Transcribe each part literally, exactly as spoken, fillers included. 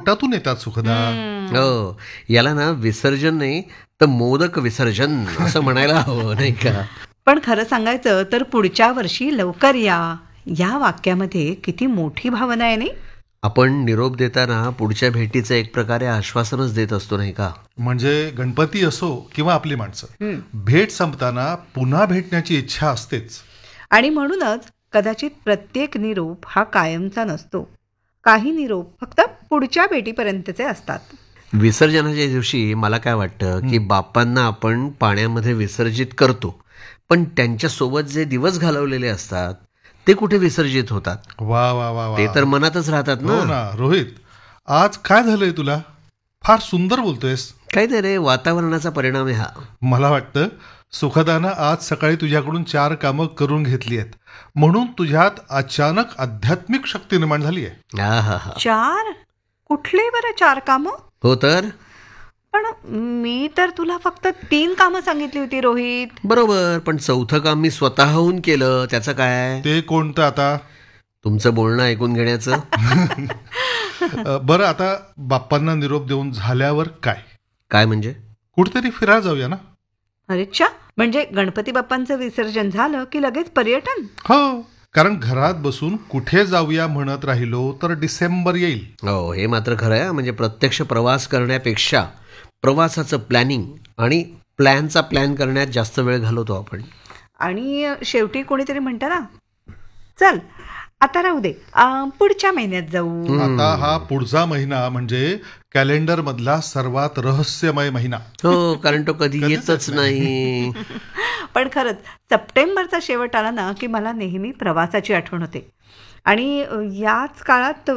पोटातून येतात सुखदा. हो, याला ना विसर्जन नाही तर मोदक विसर्जन असं म्हणायला हवं, नाही का? पण खरं सांगायचं तर पुढच्या वर्षी लवकर या, या वाक्यामध्ये किती मोठी भावना आहे नाही. आपण निरोप देताना पुढच्या भेटीचं एक प्रकारे आश्वासनच देत असतो, नाही का? म्हणजे गणपती असो किंवा आपली माणसं, भेट संपताना पुन्हा भेटण्याची इच्छा असतेच. आणि म्हणूनच कदाचित प्रत्येक निरोप हा कायमचा नसतो. काही निरोप फक्त पुढच्या भेटीपर्यंतचे असतात. विसर्जनाच्या दिवशी मला काय वाटतं की बाप्पांना आपण पाण्यामध्ये विसर्जित करतो, पण त्यांच्या सोबत जे दिवस घालवलेले असतात ते कुठे विसर्जित होतात? वा वा वा वा, ते तर मनातच राहतात हो ना. ना. रोहित, आज काय झालंय तुला? फार सुंदर बोलतोयस. काय ते रे, वातावरणाचा परिणाम आहे हा. मला वाटतं सुखदानं आज सकाळी तुझ्याकडून चार कामं करून घेतली आहेत, म्हणून तुझ्यात अचानक आध्यात्मिक शक्ती निर्माण झाली आहे. आहाहा. चार? कुठले बरं चार कामं? हो तर पण मी तर तुला फक्त तीन कामं सांगितली होती रोहित. बरोबर, पण चौथं काम मी स्वतःहून केलं, त्याचं काय? ते कोणतं आता? तुमचं बोलणं ऐकून घेण्याचं. अ, बरं, आता बाप्पांना निरोप देऊन झाल्यावर काय? काय म्हणजे? कुठेतरी फिरायला जाऊया ना. अरेच्छा, म्हणजे गणपती बाप्पांचं विसर्जन झालं की लगेच पर्यटन? हो, कारण घरात बसून कुठे जाऊया म्हणत राहिलो तर डिसेंबर येईल. हो, हे मात्र खरं आहे. म्हणजे प्रत्यक्ष प्रवास करण्यापेक्षा प्रवासाचं प्लॅनिंग आणि प्लॅनचा प्लॅन करण्यात जास्त वेळ घालवतो आपण. आणि शेवटी कोणीतरी म्हणतं ना, चल आता राहू दे, अं, पुढच्या महिन्यात जाऊ. आता हा पुढचा महिना म्हणजे कॅलेंडर मधला सर्वात रहस्यमय महिना. हो, कारण तो कधी येतच नाही. पण खरंच सप्टेंबरचा शेवट आला ना की मला नेहमी प्रवासाची आठवण होते. आणि याच काळात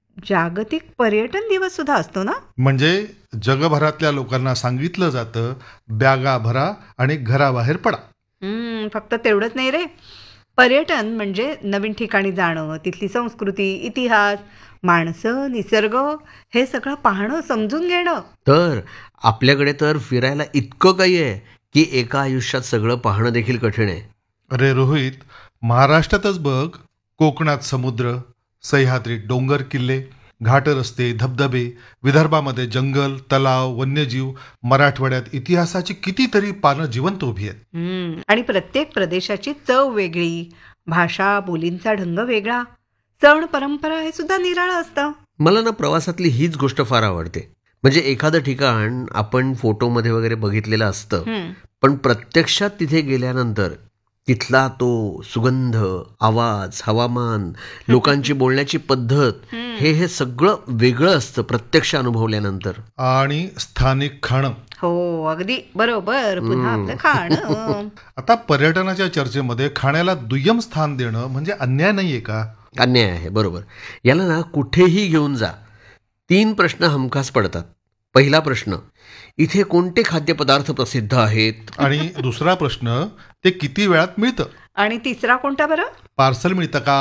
जागतिक पर्यटन दिवस सुद्धा असतो ना. म्हणजे जगभरातल्या लोकांना सांगितलं जातं, बॅगा भरा आणि घराबाहेर पडा. हम्म, फक्त तेवढंच नाही रे. पर्यटन म्हणजे नवीन ठिकाणी जाणं, तिथली संस्कृती, इतिहास, माणसं, निसर्ग हे सगळं पाहणं, समजून घेणं. तर आपल्याकडे तर फिरायला इतकं काही आहे की एका आयुष्यात सगळं पाहणं देखील कठीण आहे. अरे रोहित, महाराष्ट्रातच बघ, कोकणात समुद्र, सह्याद्रीत डोंगर किल्ले, घाट रस्ते, धबधबे, विदर्भामध्ये जंगल, तलाव, वन्यजीव, मराठवाड्यात इतिहासाची कितीतरी पानं जिवंत उभी आहेत. हम्म, आणि प्रत्येक प्रदेशाची चव वेगळी, भाषा बोलींचा ढंग वेगळा, सण परंपरा हे सुद्धा निराळं असतं. मला ना प्रवासातली हीच गोष्ट फार आवडते. म्हणजे एखादं ठिकाण आपण फोटोमध्ये वगैरे बघितलेलं असतं, पण प्रत्यक्षात तिथे गेल्यानंतर तिथला तो सुगंध, आवाज, हवामान, लोकांची बोलण्याची पद्धत हे हे सगळं वेगळं असतं प्रत्यक्ष अनुभवल्यानंतर. आणि स्थानिक खाणं. हो, अगदी बरोबर. पुन्हा आपलं खाणं. आता पर्यटनाच्या चर्चेमध्ये खाण्याला दुय्यम स्थान देणं म्हणजे अन्याय नाहीये का? अन्याय आहे, बरोबर. याला ना कुठेही घेऊन जा, तीन प्रश्न हमखास पडतात. पहिला प्रश्न, इथे कोणते खाद्यपदार्थ प्रसिद्ध आहेत? आणि दुसरा प्रश्न, ते किती वेळात मिळतं? आणि तिसरा कोणता बरं? पार्सल मिळतं का?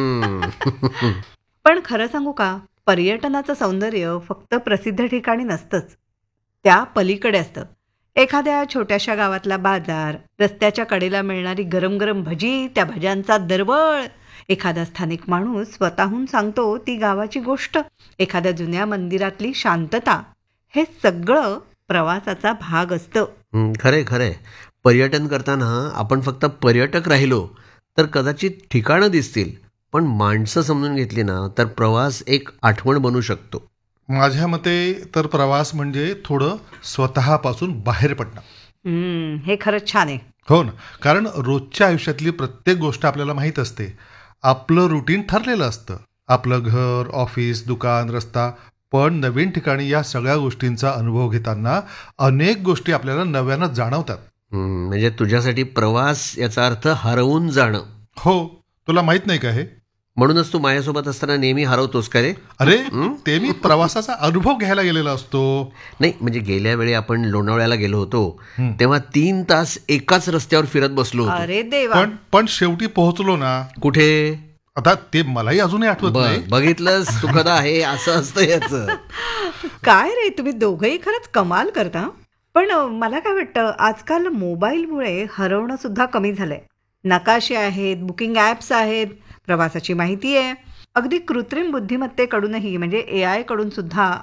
पण खरं सांगू का, पर्यटनाचं सौंदर्य फक्त प्रसिद्ध ठिकाणी नसतंच, त्या पलीकडे असतं. एखाद्या छोट्याशा गावातला बाजार, रस्त्याच्या कडेला मिळणारी गरम गरम भजी, त्या भज्यांचा दरवळ, एखादा स्थानिक माणूस स्वतःहून सांगतो ती गावाची गोष्ट, एखाद्या जुन्या मंदिरातली शांतता, हे सगळं प्रवासाचा भाग असतं. खरे खरे पर्यटन करताना आपण फक्त पर्यटक राहिलो तर कदाचित ठिकाणं दिसतील, पण माणसं समजून घेतली ना तर प्रवास एक आठवण बनू शकतो. माझ्या मते तर प्रवास म्हणजे थोडं स्वतःपासून बाहेर पडणं. हम्म, हे खरंच छान आहे. हो ना, कारण रोजच्या आयुष्यातली प्रत्येक गोष्ट आपल्याला माहीत असते. आपलं रुटीन ठरलेलं असतं, आपलं घर, ऑफिस, दुकान, रस्ता. पण नवीन ठिकाणी या सगळ्या गोष्टींचा अनुभव घेताना अनेक गोष्टी आपल्याला नव्यानं जाणवतात. म्हणजे तुझ्यासाठी प्रवास याचा अर्थ हरवून जाणं. हो, तुला माहित नाही का हे? म्हणूनच तू माझ्यासोबत असताना नेहमी हरवतोस का रे? अरे ते मी प्रवासाचा अनुभव घ्यायला गेलेला असतो. नाही, म्हणजे गेल्या वेळी आपण लोणावळ्याला गेलो होतो तेव्हा तीन तास एकाच रस्त्यावर फिरत बसलो होतो. अरे देवा. पण पण शेवटी पोहोचलो ना. कुठे? आता ते मलाही अजूनही आठवत नाही. बघितलं सुखदा, आहे असं असतं याचं. काय रे, तुम्ही दोघंही खरंच कमाल करता. पण मला काय वाटतं, आजकाल मोबाईलमुळे हरवणं सुद्धा कमी झालंय. नकाशे आहेत, बुकिंग ॲप्स आहेत, प्रवासाची माहिती आहे, अगदी कृत्रिम बुद्धिमत्तेकडूनही म्हणजे ए आय कडून सुद्धा